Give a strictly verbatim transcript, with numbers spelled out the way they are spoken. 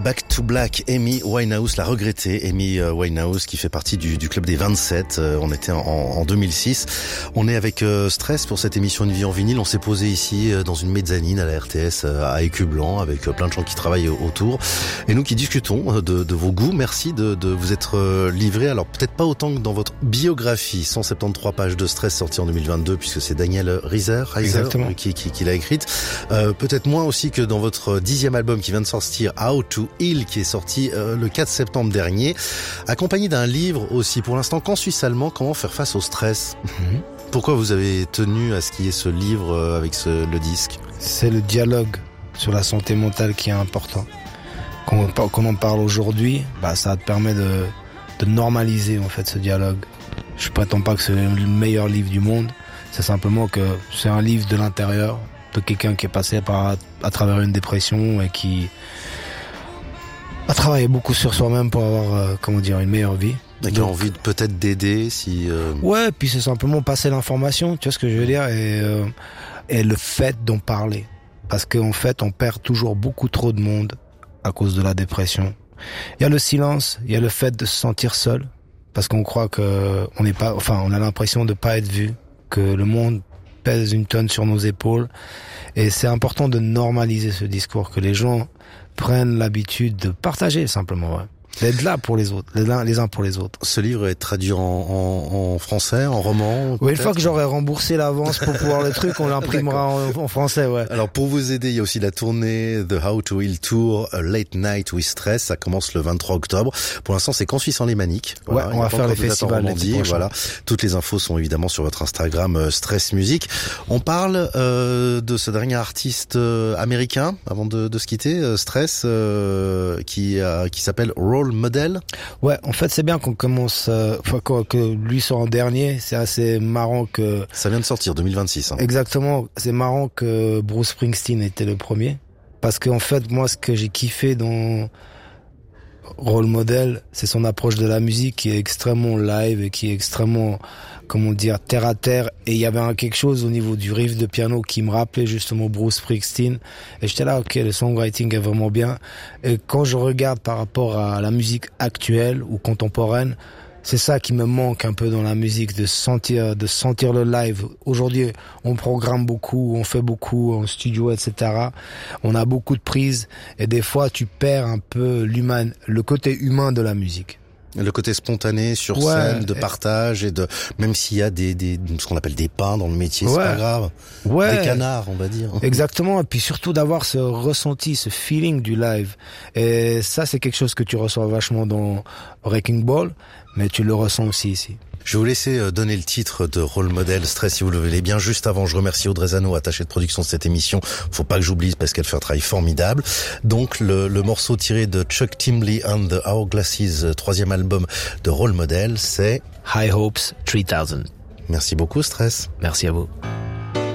Back to Black, Amy Winehouse, la regrettée Amy Winehouse qui fait partie du, du club des vingt-sept. Euh, on était en, en deux mille six. On est avec euh, Stress pour cette émission Une vie en vinyle. On s'est posé ici euh, dans une mezzanine à la R T S euh, à Écublanc avec euh, plein de gens qui travaillent autour. Et nous qui discutons de, de vos goûts. Merci de, de vous être euh, livrés. Alors peut-être pas autant que dans votre biographie, cent soixante-treize pages de Stress sortie en deux mille vingt-deux puisque c'est Daniel Reiser, Reiser qui, qui, qui l'a écrite. Euh, peut-être moins aussi que dans votre dixième album qui vient de sortir, How to Heal, qui est sorti euh, le quatre septembre dernier, accompagné d'un livre aussi. Pour l'instant, qu'en suisse allemand, comment faire face au stress? Mm-hmm. Pourquoi vous avez tenu à ce qu'il y ait ce livre euh, avec ce, le disque? C'est le dialogue sur la santé mentale qui est important. Quand on, quand on en parle aujourd'hui, bah, ça te permet de, de normaliser en fait ce dialogue. Je prétends pas que c'est le meilleur livre du monde, c'est simplement que c'est un livre de l'intérieur, de quelqu'un qui est passé par, à travers une dépression et qui a travaillé beaucoup sur soi-même pour avoir, euh, comment dire, une meilleure vie. Et qui a envie de peut-être d'aider si... Euh... Ouais, puis c'est simplement passer l'information, tu vois ce que je veux dire, et, euh, et le fait d'en parler. Parce qu'en fait, on perd toujours beaucoup trop de monde à cause de la dépression. Il y a le silence, il y a le fait de se sentir seul, parce qu'on croit que on n'est pas, enfin, on a l'impression de pas être vu, que le monde pèse une tonne sur nos épaules. Et c'est important de normaliser ce discours, que les gens prennent l'habitude de partager simplement, ouais. D'être là pour les autres, les uns, les uns pour les autres. Ce livre est traduit en, en, en français, en roman? Oui, une fois que j'aurai remboursé l'avance pour pouvoir le truc, on l'imprimera en, en français, ouais. Alors, pour vous aider, il y a aussi la tournée The How to Heal Tour, A Late Night with Stress. Ça commence le vingt-trois octobre. Pour l'instant, c'est qu'en Suisse en Lémanique. Voilà, ouais, on va faire les festivals l'été prochain. Voilà. Toutes les infos sont évidemment sur votre Instagram, euh, Stress Music. On parle, euh, de ce dernier artiste euh, américain, avant de, de se quitter, euh, Stress, euh, qui, euh, qui s'appelle Role Model. Ouais, en fait, c'est bien qu'on commence, euh, que, que lui sort en dernier. C'est assez marrant que... Ça vient de sortir, deux mille vingt-six. Hein. Exactement. C'est marrant que Bruce Springsteen était le premier. Parce qu'en fait, moi, ce que j'ai kiffé dans Role Model, c'est son approche de la musique qui est extrêmement live et qui est extrêmement, comment dire, terre à terre. Et il y avait un, quelque chose au niveau du riff de piano qui me rappelait justement Bruce Springsteen. Et j'étais là, ok, le songwriting est vraiment bien. Et quand je regarde par rapport à la musique actuelle ou contemporaine, c'est ça qui me manque un peu dans la musique, de sentir, de sentir le live. Aujourd'hui, on programme beaucoup, on fait beaucoup en studio, et cetera. On a beaucoup de prises et des fois, tu perds un peu l'humain, le côté humain de la musique. Le côté spontané sur ouais, scène, de partage et de, même s'il y a des, des, ce qu'on appelle des pains dans le métier, ouais, c'est pas grave. Ouais. Des canards, on va dire. Exactement. Et puis surtout d'avoir ce ressenti, ce feeling du live. Et ça, c'est quelque chose que tu ressens vachement dans Wrecking Ball, mais tu le ressens aussi ici. Je vais vous laisser donner le titre de Role Model, Stress, si vous le voulez bien. Juste avant, je remercie Audrey Zano, attachée de production de cette émission. Faut pas que j'oublie parce qu'elle fait un travail formidable. Donc, le, le morceau tiré de Chuck Timley and the Hourglasses, troisième album de Role Model, c'est High Hopes three thousand. Merci beaucoup, Stress. Merci à vous.